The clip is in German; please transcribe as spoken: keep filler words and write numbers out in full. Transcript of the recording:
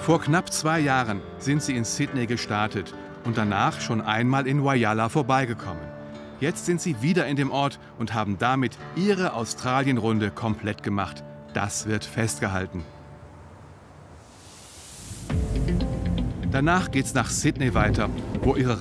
Vor knapp zwei Jahren sind sie in Sydney gestartet und danach schon einmal in Whyalla vorbeigekommen. Jetzt sind sie wieder in dem Ort und haben damit ihre Australienrunde komplett gemacht. Das wird festgehalten. Danach geht's nach Sydney weiter, wo ihre